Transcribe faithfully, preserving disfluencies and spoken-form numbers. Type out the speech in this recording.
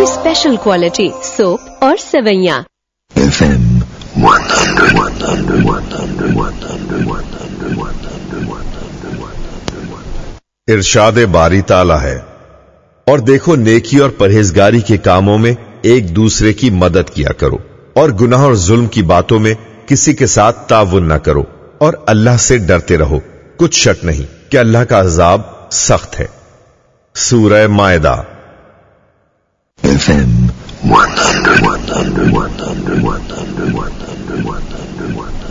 Special quality soap और सेवैयां। FM इरशाद बारी ताला है, और देखो नेकी और परहेजगारी के कामों में एक दूसरे की मदद किया करो, और गुनाह और जुल्म की बातों में किसी के साथ ताउन न करो, और अल्लाह से डरते रहो। कुछ शक नहीं कि अल्लाह का अजाब सख्त है। सूरह मायदा। एफएम